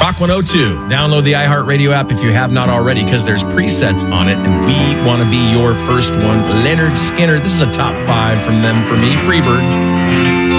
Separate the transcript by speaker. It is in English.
Speaker 1: Rock 102. Download the iHeartRadio app if you have not already, because there's presets on it, and we want to be your first one. Leonard Skinner. This is a top 5 from them for me. Freebird.